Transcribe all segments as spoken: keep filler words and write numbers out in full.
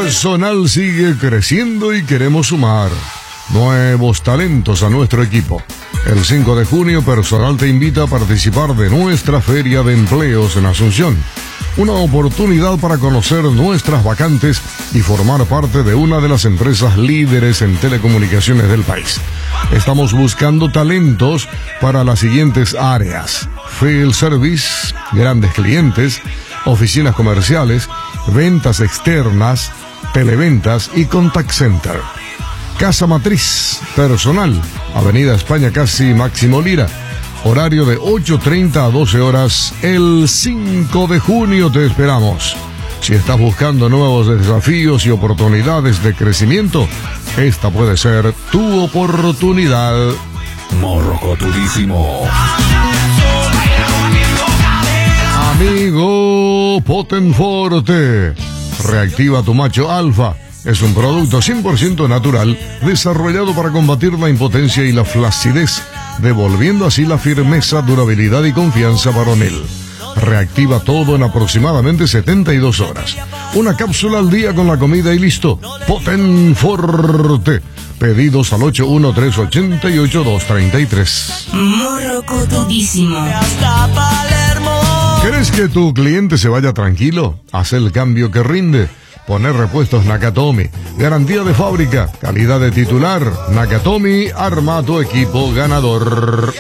personal sigue creciendo y queremos sumar nuevos talentos a nuestro equipo. El cinco de junio, Personal te invita a participar de nuestra Feria de Empleos en Asunción. Una oportunidad para conocer nuestras vacantes y formar parte de una de las empresas líderes en telecomunicaciones del país. Estamos buscando talentos para las siguientes áreas: Field Service, grandes clientes, oficinas comerciales, ventas externas, televentas y contact center. Casa Matriz, personal, Avenida España Casi Máximo Lira. Horario de ocho treinta a doce horas. El cinco de junio te esperamos. Si estás buscando nuevos desafíos y oportunidades de crecimiento, esta puede ser tu oportunidad. Morrocotudísimo. Amigo Potenforte, reactiva tu macho alfa. Es un producto cien por ciento natural, desarrollado para combatir la impotencia y la flacidez, devolviendo así la firmeza, durabilidad y confianza varonil. Reactiva todo en aproximadamente setenta y dos horas. Una cápsula al día con la comida y listo. Potenforte. Pedidos al ocho uno tres, ocho ocho, dos tres tres. Morrocotudísimo. ¿Quieres que tu cliente se vaya tranquilo? Haz el cambio que rinde. Poner repuestos Nakatomi. Garantía de fábrica. Calidad de titular. Nakatomi arma tu equipo ganador.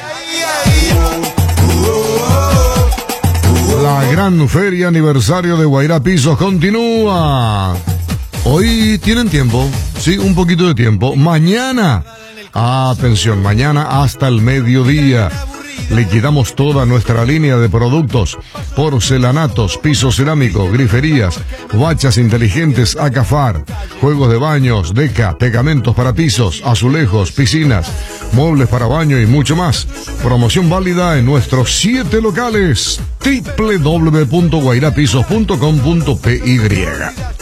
La gran feria aniversario de Guairá Pisos continúa. Hoy tienen tiempo. Sí, un poquito de tiempo. Mañana. Atención, mañana hasta el mediodía. Liquidamos toda nuestra línea de productos: porcelanatos, piso cerámico, griferías, bachas inteligentes Acafar, juegos de baños, deca, pegamentos para pisos, azulejos, piscinas, muebles para baño y mucho más. Promoción válida en nuestros siete locales. doble u doble u doble u punto guairapisos punto com punto p y.